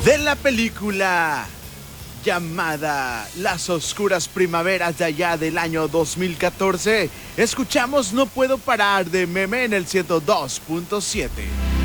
de la película llamada Las Oscuras Primaveras de allá del año 2014, escuchamos No Puedo Parar de Meme en el 102.7.